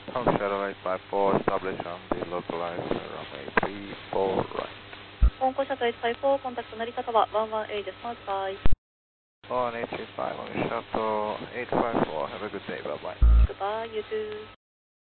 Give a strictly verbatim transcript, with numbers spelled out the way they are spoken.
Hong Shadow eight five four, establish on the localized runway three four right. 香港シャトルエイトファイブフォー、コンタクト乗り方はワンワンエーです。マークバイ。 one eight three five on Shuttle eight five four, have a good day, bye bye. Goodbye, you too.